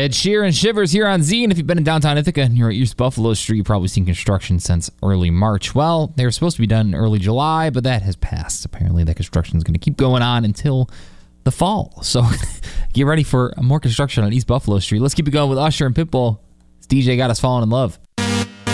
Ed Sheeran, Shivers here on Z. And if you've been in downtown Ithaca and you're at East Buffalo Street, you've probably seen construction since early March. Well, they were supposed to be done in early July, but that has passed. Apparently, that construction is going to keep going on until the fall. So get ready for more construction on East Buffalo Street. Let's keep it going with Usher and Pitbull. This DJ got us falling in love.